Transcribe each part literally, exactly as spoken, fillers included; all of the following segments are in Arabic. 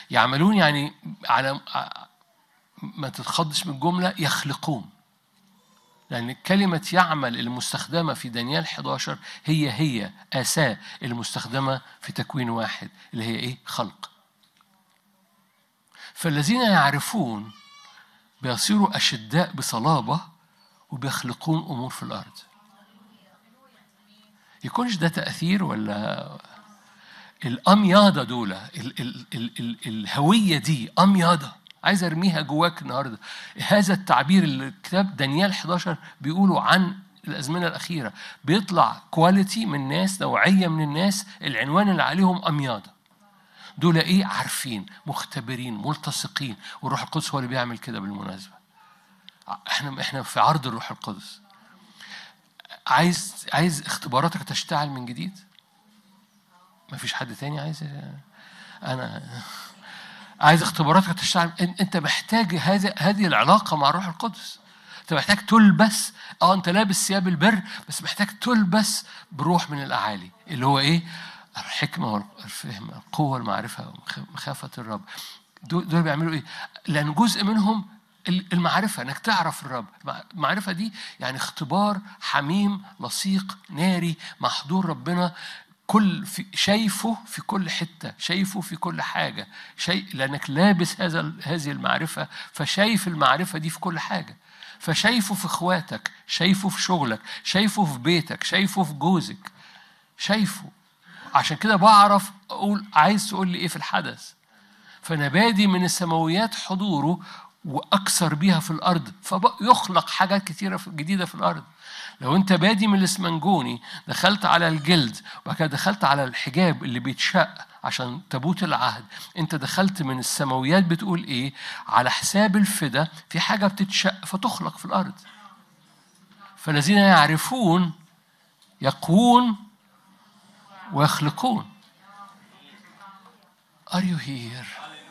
يعملون يعني على ما تتخضش من الجملة، يخلقون. لأن كلمة يعمل المستخدمة في دانيال إحدى عشر هي هي آساء المستخدمة في تكوين واحد، اللي هي إيه؟ خلق. فالذين يعرفون بيصيروا أشداء بصلابة وبيخلقون أمور في الأرض. يكونش ده تأثير ولا الأمياضة دول ال ال ال ال الهوية دي أمياضة، عايز أرميها جواك النهاردة. هذا التعبير اللي كتاب دانيال إحدى عشر بيقولوا عن الأزمنة الأخيرة، بيطلع كواليتي من الناس، نوعية من الناس العنوان اللي عليهم أمياضة. دول إيه؟ عارفين، مختبرين، ملتصقين. والروح القدس هو اللي بيعمل كده بالمناسبة. إحنا إحنا في عرض الروح القدس. عايز عايز اختباراتك تشتعل من جديد. ما فيش حد تاني عايز؟ أنا عايز اختباراتك تشتعل. أنت محتاج هذه هذه العلاقة مع الروح القدس. أنت محتاج تلبس. أه أنت لابس ثياب البر، بس محتاج تلبس بروح من الأعالي، اللي هو إيه؟ الحكمة والفهم، القوة، المعرفة، مخافة الرب. دول بيعملوا إيه؟ لأن جزء منهم المعرفة، إنك تعرف الرب. المعرفة دي يعني اختبار حميم لصيق ناري مع حضور ربنا، كل في شايفه في كل حتة، شايفه في كل حاجة، شيء لأنك لابس هذا هذه المعرفة، فشايف المعرفة دي في كل حاجة. فشايفه في إخواتك، شايفه في شغلك، شايفه في بيتك، شايفه في جوزك، شايفه. عشان كده بعرف أقول عايز تقول لي إيه في الحدث. فأنا بادي من السماويات حضوره وأكثر بيها في الأرض، فيخلق حاجات كتيرة جديدة في الأرض. لو أنت بادي من الإسمنجوني دخلت على الجلد وبعد كده دخلت على الحجاب اللي بيتشق عشان تابوت العهد، أنت دخلت من السماويات. بتقول إيه؟ على حساب الفدا في حاجة بتتشق فتخلق في الأرض. فالذين يعرفون يقوون ويخلقون. Are you here؟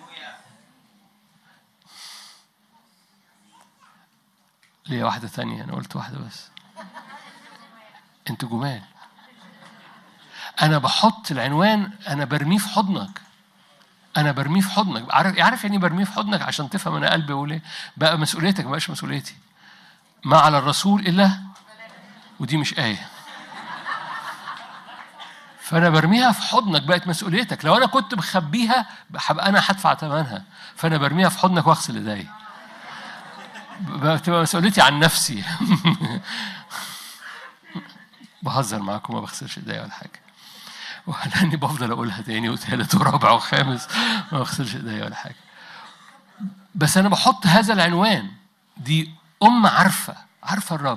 ليه واحدة ثانية؟ أنا قلت واحدة بس. أنت جمال. أنا بحط العنوان، أنا برميه في حضنك. أنا برميه في حضنك. عارف عارف يعني برميه في حضنك عشان تفهم أنا قلبي بقول إيه. بقى مسؤوليتك، ما بقاش مسؤوليتي. ما على الرسول إلا، ودي مش آية. فأنا برميها في حضنك، بقت مسؤوليتك. لو أنا كنت مخبيها هبقى أنا هدفع ثمنها. فأنا برميها في حضنك وأغسل إيدي. بتبقى مسؤوليتي عن نفسي. بهزر معاكم، ما بغسلش ايديا ولا حاجه، ولاني بفضل اقولها تاني وثالث ورابع وخامس، ما بغسلش ايديا ولا حاجه. بس انا بحط هذا العنوان. دي ام عارفه عارفه الرب،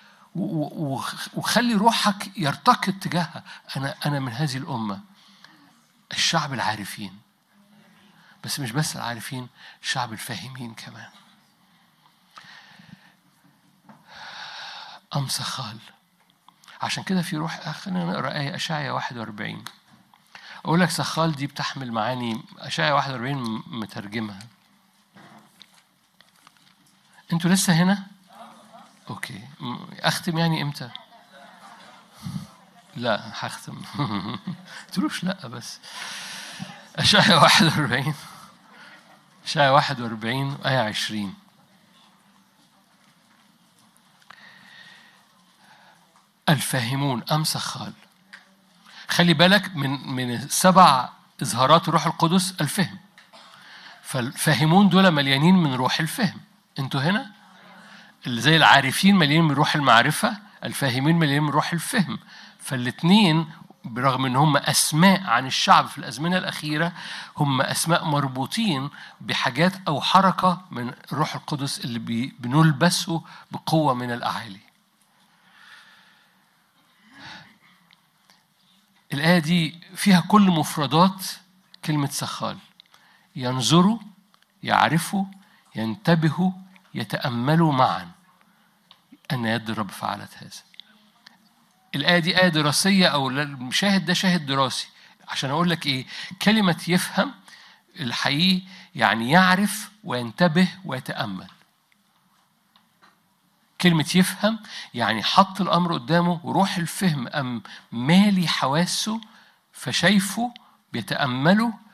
وخلي روحك يرتقي اتجاهها. انا انا من هذه الامه، الشعب العارفين. بس مش بس العارفين، الشعب الفاهمين كمان. أم سخال. عشان كده في روح، خلينا نقرأ آية أشعياء واحد وأربعين. أقول لك سخال دي بتحمل معاني. أشعياء واحد وأربعين مترجمها. أنتوا لسه هنا؟ أوكي. أختم يعني إمتى؟ لا هختم. تقولوش لا بس. أشعياء واحد وأربعين، أشعياء واحد وأربعين آية عشرين. الفاهمون أم سخال. خلي بالك من من السبع إظهارات الروح القدس الفهم. فالفاهمون دول مليانين من روح الفهم. أنتوا هنا اللي زي العارفين مليانين من روح المعرفة، الفاهمين مليانين من روح الفهم. فالاثنين برغم ان هم اسماء عن الشعب في الازمنه الاخيره، هم اسماء مربوطين بحاجات او حركه من الروح القدس اللي بنلبسه بقوه من الاعالي. الآية دي فيها كل مفردات كلمة سخال. ينظروا، يعرفوا، ينتبهوا، يتأملوا معا أن يد الرب فعلت هذا. الآية دي آية دراسية، أو المشاهد ده شاهد دراسي. عشان أقول لك إيه كلمة يفهم الحقيقي، يعني يعرف وينتبه ويتأمل. كلمة يفهم يعني حط الأمر قدامه وروح الفهم أم مالي حواسه، فشايفه، بيتأمله،